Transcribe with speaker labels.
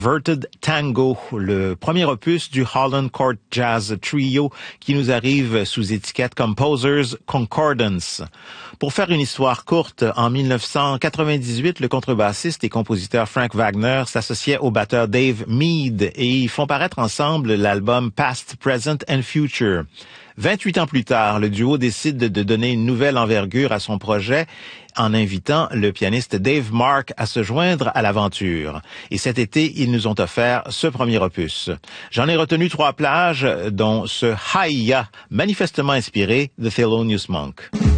Speaker 1: Inverted Tango, le premier opus du Holland Court Jazz Trio qui nous arrive sous étiquette Composers Concordance. Pour faire une histoire courte, en 1998, le contrebassiste et compositeur Frank Wagner s'associait au batteur Dave Mead et ils font paraître ensemble l'album Past, Present and Future. 28 ans plus tard, le duo décide de donner une nouvelle envergure à son projet en invitant le pianiste Dave Mark à se joindre à l'aventure. Et cet été, ils nous ont offert ce premier opus. J'en ai retenu 3 plages, dont ce Hi-Ya, manifestement inspiré de Thelonious Monk.